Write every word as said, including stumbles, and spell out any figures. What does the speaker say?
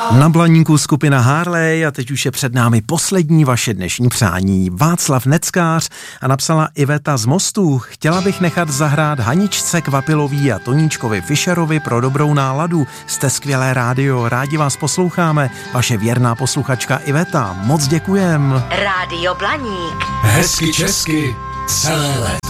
Na Blaníku skupina Harley a teď už je před námi poslední vaše dnešní přání. Václav Neckář a napsala Iveta z Mostu. Chtěla bych nechat zahrát Haničce Kvapilový a Toníčkovi Fischerovi pro dobrou náladu. Jste skvělé rádio, rádi vás posloucháme. Vaše věrná posluchačka Iveta. Moc děkujem. Rádio Blaník. Hezky česky celé léto.